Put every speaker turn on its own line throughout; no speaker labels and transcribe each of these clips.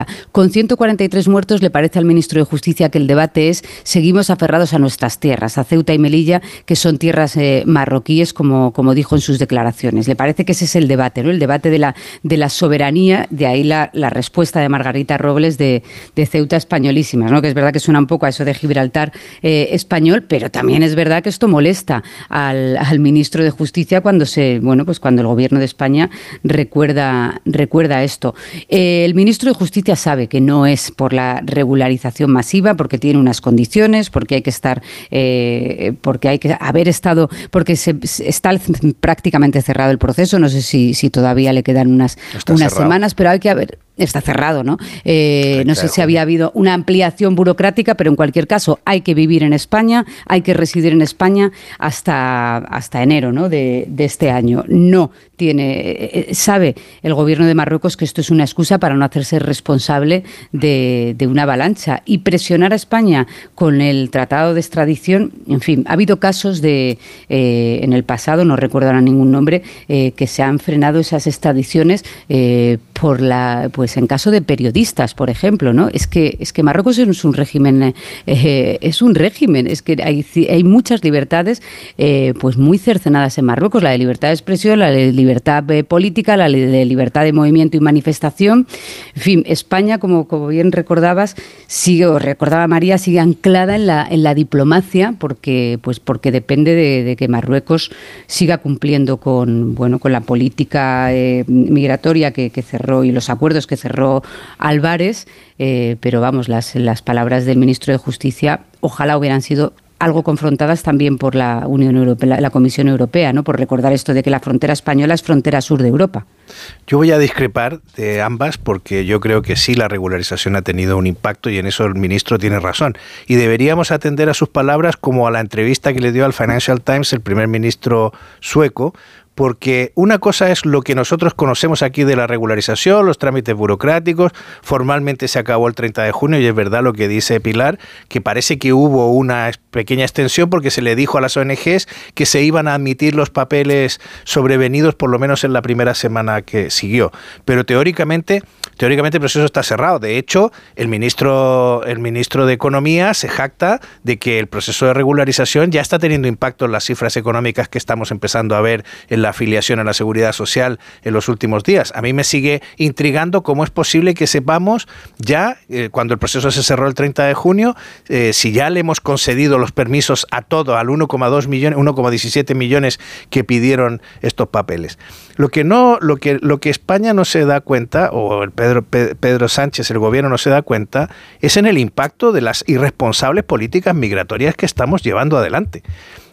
Con 143 muertos, le parece al ministro de Justicia que el debate es: seguimos aferrados a nuestras tierras, a Ceuta y Melilla, que son tierras marroquíes, como dijo en sus declaraciones. Le parece que ese es el debate, ¿no? El debate de la soberanía. De ahí la respuesta de Margarita Robles de Ceuta españolísimas, ¿no? Que es verdad que suena un poco a eso de Gibraltar español, pero también es verdad que esto molesta al ministro de Justicia cuando el gobierno de España recuerda esto. El ministro de Justicia sabe que no es por la regularización masiva, porque tiene unas condiciones, porque hay que estar, porque hay que haber estado, porque está prácticamente cerrado el proceso. No sé si todavía le quedan unas semanas, pero hay que haber. Está cerrado, ¿no? No sé si había habido una ampliación burocrática, pero en cualquier caso hay que vivir en España, hay que residir en España hasta enero, ¿no? de este año. No sabe el gobierno de Marruecos que esto es una excusa para no hacerse responsable de una avalancha y presionar a España con el tratado de extradición. En fin, ha habido casos en el pasado, no recuerdo ahora ningún nombre, que se han frenado esas extradiciones en caso de periodistas, por ejemplo, ¿no? Es que Marruecos es un régimen, es que hay muchas libertades muy cercenadas en Marruecos: la de libertad de expresión, la de libertad política, la de libertad de movimiento y manifestación. En fin, España, como bien recordaba María, sigue anclada en la diplomacia, porque depende de que Marruecos siga cumpliendo con la política migratoria que cerró y los acuerdos que cerró Álvarez, pero vamos, las palabras del ministro de Justicia ojalá hubieran sido algo confrontadas también por la Unión Europea, la Comisión Europea, ¿no? Por recordar esto de que la frontera española es frontera sur de Europa.
Yo voy a discrepar de ambas, porque yo creo que sí, la regularización ha tenido un impacto y en eso el ministro tiene razón. Y deberíamos atender a sus palabras como a la entrevista que le dio al Financial Times el primer ministro sueco, porque una cosa es lo que nosotros conocemos aquí de la regularización, los trámites burocráticos. Formalmente se acabó el 30 de junio y es verdad lo que dice Pilar, que parece que hubo una pequeña extensión porque se le dijo a las ONGs que se iban a admitir los papeles sobrevenidos por lo menos en la primera semana que siguió. Pero teóricamente el proceso está cerrado. De hecho, el ministro de Economía se jacta de que el proceso de regularización ya está teniendo impacto en las cifras económicas que estamos empezando a ver en la afiliación a la Seguridad Social en los últimos días. A mí me sigue intrigando cómo es posible que sepamos ya, cuando el proceso se cerró el 30 de junio, si ya le hemos concedido los permisos a todo, al 1,2 millones, 1,17 millones que pidieron estos papeles. Lo que España no se da cuenta, o el Pedro Sánchez, el gobierno no se da cuenta, es en el impacto de las irresponsables políticas migratorias que estamos llevando adelante.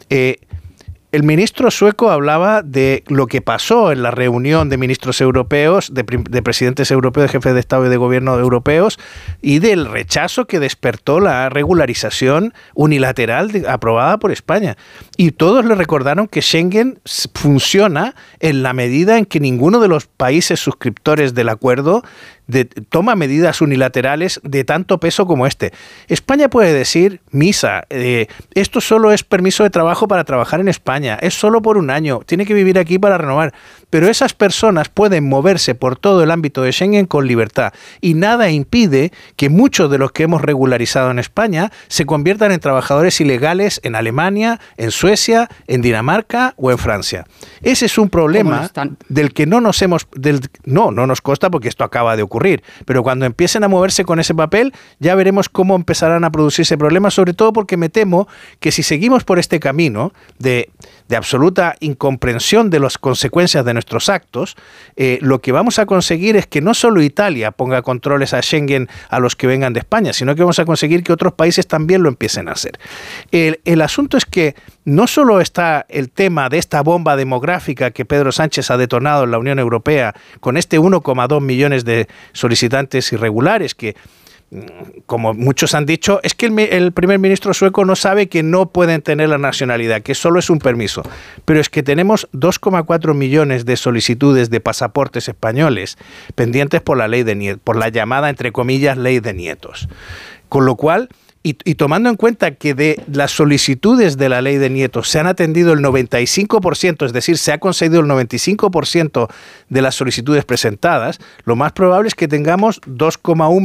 El ministro sueco hablaba de lo que pasó en la reunión de ministros europeos, de presidentes europeos, de jefes de Estado y de gobierno europeos, y del rechazo que despertó la regularización unilateral aprobada por España. Y todos le recordaron que Schengen funciona en la medida en que ninguno de los países suscriptores del acuerdo toma medidas unilaterales de tanto peso como este. España puede decir, misa, esto solo es permiso de trabajo para trabajar en España, es solo por un año, tiene que vivir aquí para renovar, pero esas personas pueden moverse por todo el ámbito de Schengen con libertad y nada impide que muchos de los que hemos regularizado en España se conviertan en trabajadores ilegales en Alemania, en Suecia, en Dinamarca o en Francia. Ese es un problema del que no nos consta, porque esto acaba de ocurrir. Pero cuando empiecen a moverse con ese papel, ya veremos cómo empezarán a producirse problemas, sobre todo porque me temo que si seguimos por este camino de absoluta incomprensión de las consecuencias de nuestros actos, lo que vamos a conseguir es que no solo Italia ponga controles a Schengen a los que vengan de España, sino que vamos a conseguir que otros países también lo empiecen a hacer. El asunto es que no solo está el tema de esta bomba demográfica que Pedro Sánchez ha detonado en la Unión Europea con este 1,2 millones de solicitantes irregulares que, como muchos han dicho, es que el primer ministro sueco no sabe que no pueden tener la nacionalidad, que solo es un permiso. Pero es que tenemos 2,4 millones de solicitudes de pasaportes españoles pendientes por la ley de nietos, por la llamada, entre comillas, ley de nietos. Con lo cual, y tomando en cuenta que de las solicitudes de la ley de nietos se han atendido el 95%, es decir, se ha concedido el 95% de las solicitudes presentadas, lo más probable es que tengamos 2,1